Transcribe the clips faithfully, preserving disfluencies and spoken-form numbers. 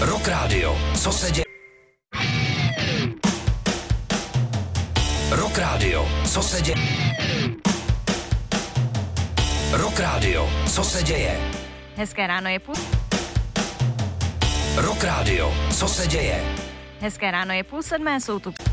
Rock Radio, co se děje? Rock Radio, co se děje? Rock Radio, co se děje? Hezké ráno je půl. Rock Radio, co se děje? Hezké ráno je půl sedmé, jsou tu.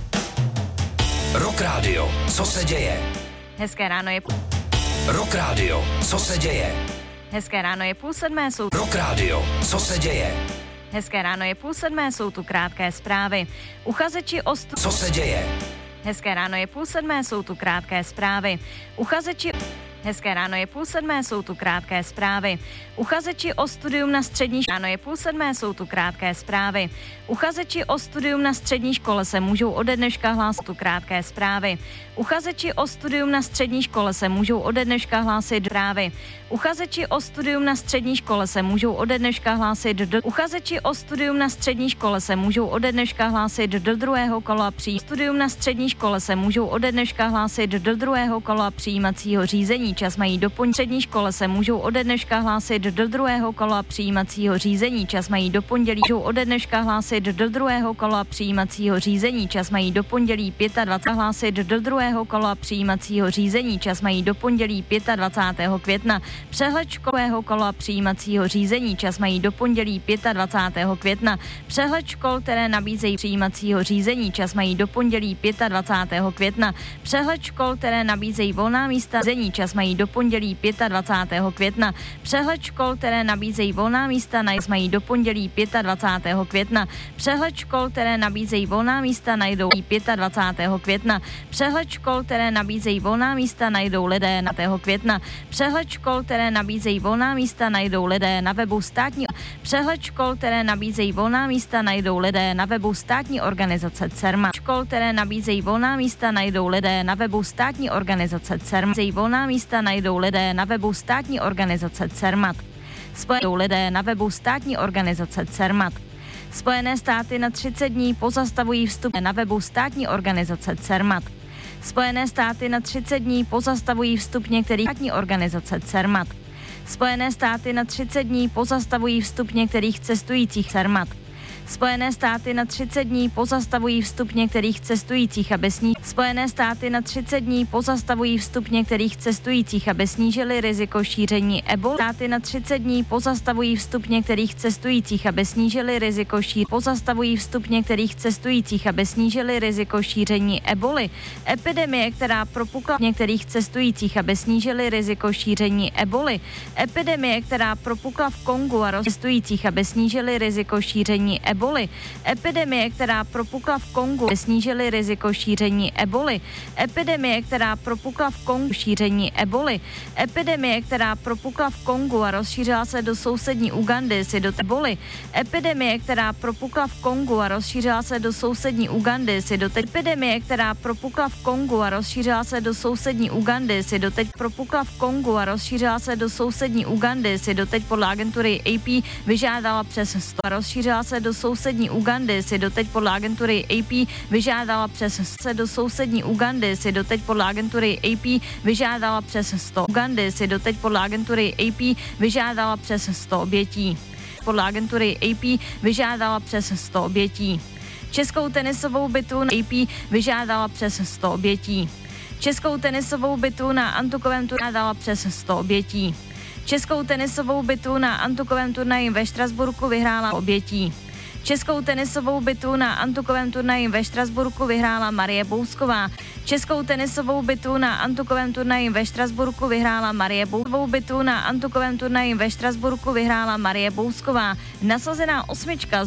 Rock Radio, co se děje? Hezké ráno je půl. Rock Radio, co se děje? Hezké ráno je půl sedmé, jsou tu. Rock Radio, co se děje? Hezké ráno je půl sedmé, jsou tu krátké zprávy. Uchazeči o stu... Co se děje? Hezké ráno je půl sedmé, jsou tu krátké zprávy. Uchazeči... Hezké ráno je půl sedmé, jsou tu krátké zprávy. Uchazeči o studium na střední škole. Ráno je půl sedmé, jsou tu krátké zprávy. Uchazeči o studium na střední škole se můžou ode dneška hlásit tu krátké zprávy. Uchazeči o studium na střední škole se můžou ode dneška hlásit do zprávy. Uchazeči o studium na střední škole se můžou ode dneška hlásit do Uchazeči o studium na střední škole se můžou ode dneška hlásit do druhého kola při Studium na střední škole se můžou ode dneška hlásit do druhého kola přijímacího řízení. Čas mají do pondělí. Střední škole se můžou ode dneška hlásit do druhého kola přijímacího řízení. Čas mají do pondělí. Můžou ode dneška hlásit do druhého kola přijímacího řízení. Čas mají do pondělí dvacátého pátého hlásit do druhého kola přijímacího řízení. Čas mají do pondělí dvacátého pátého května. Přehled školního kola přijímacího řízení. Čas mají do pondělí dvacátého pátého května. Přehled škol, které nabízejí přijímacího řízení. Čas mají do pondělí dvacátého pátého května. Přehled škol, které nabízejí volná místa řízení. Čas mají do pondělí dvacátého pátého května. Přehled škol, které nabízejí volná místa najdou mají do pondělí dvacátého pátého května. Přehled škol, které nabízejí volná místa najdou dvacátého pátého května. Přehled škol, které nabízejí volná místa najdou lidé na tého května. Přehled škol, které nabízejí volná místa najdou lidé na webu státní. Přehled škol, které nabízejí volná místa najdou lidé na webu státní organizace CERMAT. Škol, které nabízejí volná místa najdou lidé na webu státní organizace CERMAT. Volná místa najdou lidé na webu státní organizace CERMAT. Spojenou lidé na webu státní organizace CERMAT. Spojené státy na třicet dní pozastavují vstup na webu státní organizace CERMAT. Spojené státy na třicet dní pozastavují vstup některých státní organizace CERMAT. Spojené státy na třicet dní pozastavují vstup některých cestujících CERMAT. Spojené státy na třicet dní pozastavují vstup některých cestujících, aby sní... Spojené státy na třicet dní pozastavují vstup některých cestujících, aby snížili riziko šíření eboly. Státy na třicet dní pozastavují vstup některých cestujících, aby snížili riziko šíření. Pozastavují vstup některých cestujících, aby snížili riziko šíření eboly. Epidemie, která propukla v některých cestujících, aby snížili riziko šíření eboly. Epidemie, která propukla v Kongu a cestujících, aby snížili riziko šíření eboly. Eboli. Epidemie, která propukla v Kongu, snížily riziko šíření eboli. Epidemie, která propukla v Kongu, šíření eboli. Epidemie, která propukla v Kongu a rozšířila se do sousední Ugandy, si do eboli. Epidemie, která propukla v Kongu a rozšířila se do sousední Ugandy, si do epidemie, která propukla v Kongu a rozšířila se do sousední Ugandy, si doteď propukla v Kongu a rozšířila se do sousední Ugandy, si doteď podle agentury A P vyžádala přes sto. A rozšířila se do sousední Ugandy, si doteď podle agentury A P vyžádala přes se do sousední Ugandy, si doteď podle agentury A P vyžádala přes sto. Ugandy si doteď podle agentury A P vyžádala přes sto obětí. Podle agentury A P vyžádala přes sto obětí. Českou tenisovou bitvu na A P vyžádala přes sto obětí. Českou tenisovou bitvu na antukovém turnaji vyžádala přes sto obětí. Českou tenisovou bitvu na antukovém turnaji ve Štrasburku vyhrála obětí. Českou tenisovou bitvu na antukovém turnaji ve Štrasburku vyhrála Marie Bousková. Českou tenisovou bitvu na antukovém turnaji ve Štrasburku vyhrála Marie Bousková. Bitvu na antukovém turnaji ve Štrasburku vyhrála Marie Bousková. Nasazená osmička